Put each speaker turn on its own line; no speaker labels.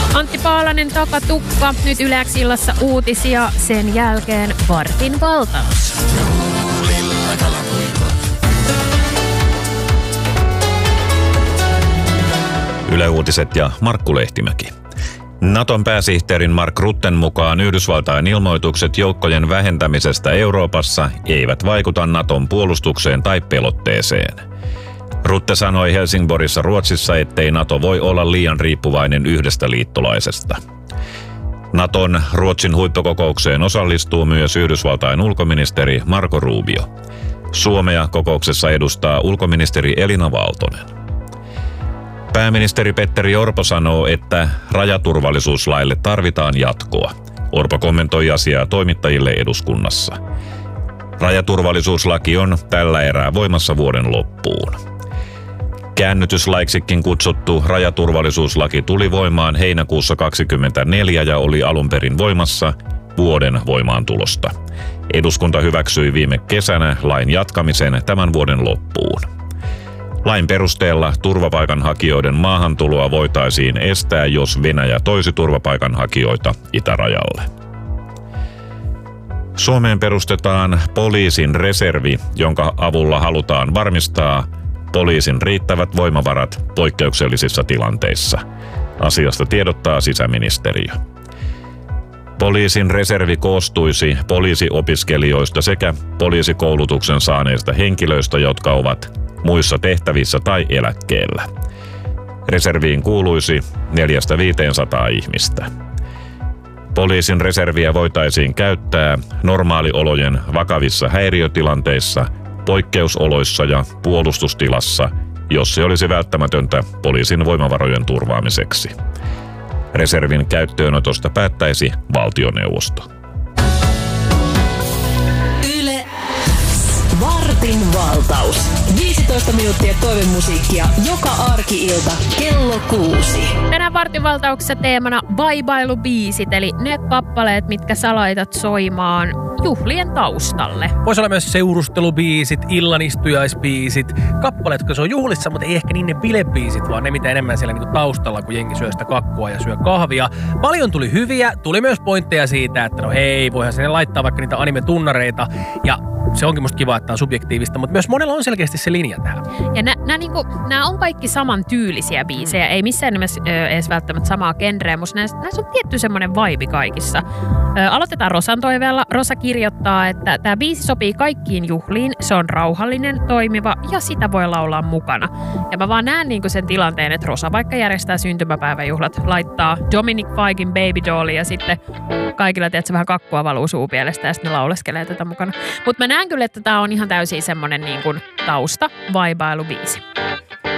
Antti Paalanen takatukka. Nyt Yle X-illassa uutisia, sen jälkeen vartin valtaus.
Yle Uutiset ja Markku Lehtimäki. Naton pääsihteerin Mark Rutten mukaan Yhdysvaltain ilmoitukset joukkojen vähentämisestä Euroopassa eivät vaikuta Naton puolustukseen tai pelotteeseen. Rutte sanoi Helsingborissa Ruotsissa, ettei Nato voi olla liian riippuvainen yhdestä liittolaisesta. Naton Ruotsin huippukokoukseen osallistuu myös Yhdysvaltain ulkoministeri Marco Rubio. Suomea kokouksessa edustaa ulkoministeri Elina Valtonen. Pääministeri Petteri Orpo sanoo, että rajaturvallisuuslaille tarvitaan jatkoa. Orpo kommentoi asiaa toimittajille eduskunnassa. Rajaturvallisuuslaki on tällä erää voimassa vuoden loppuun. Käännytyslaiksikin kutsuttu rajaturvallisuuslaki tuli voimaan heinäkuussa 2024 ja oli alun perin voimassa vuoden voimaantulosta. Eduskunta hyväksyi viime kesänä lain jatkamisen tämän vuoden loppuun. Lain perusteella turvapaikanhakijoiden maahantuloa voitaisiin estää, jos Venäjä toisi turvapaikanhakijoita itärajalle. Suomeen perustetaan poliisin reservi, jonka avulla halutaan varmistaa poliisin riittävät voimavarat poikkeuksellisissa tilanteissa. Asiasta tiedottaa sisäministeriö. Poliisin reservi koostuisi poliisiopiskelijoista sekä poliisikoulutuksen saaneista henkilöistä, jotka ovat muissa tehtävissä tai eläkkeellä. Reserviin kuuluisi 400-500 ihmistä. Poliisin reserviä voitaisiin käyttää normaaliolojen vakavissa häiriötilanteissa, poikkeusoloissa ja puolustustilassa, jos se olisi välttämätöntä poliisin voimavarojen turvaamiseksi. Reservin käyttöönotosta päättäisi valtioneuvosto.
Yle Vartin valtaus. 15 minuuttia toivemusiikkia joka arki-ilta kello 6.
Tänään vartin valtauksessa teemana vaibailubiisit, eli ne kappaleet, mitkä sä laitat soimaan juhlien taustalle.
Voisi olla myös seurustelubiisit, illanistujaisbiisit, kappaleet, jotka se on juhlissa, mutta ei ehkä niin ne bilebiisit, vaan ne mitä enemmän siellä niinku taustalla, kun jengi syö sitä kakkua ja syö kahvia. Paljon tuli hyviä, tuli myös pointteja siitä, että no hei, voihan sinne laittaa vaikka niitä anime-tunnareita ja se onkin musta kiva, että on subjektiivista, mutta myös monella on selkeästi se linja tähän.
Ja nämä on kaikki samantyylisiä biisejä, ei missään nimessä edes välttämättä samaa genreä, mutta näissä on tietty semmoinen vibe kaikissa. Aloitetaan Rosan toiveella. Rosa kirjoittaa, että tämä biisi sopii kaikkiin juhliin, se on rauhallinen, toimiva ja sitä voi laulaa mukana. Ja mä vaan näen niinku sen tilanteen, että Rosa vaikka järjestää syntymäpäiväjuhlat, laittaa Dominic Fiken Baby Dolly ja sitten kaikilla tiedätkö vähän kakkua valuu suupielestä ja sitten ne lauleskelee tätä mukana. Mutta mä näen kyllä, että tää on ihan täysin semmonen niin kuin tausta vaibailubiisi.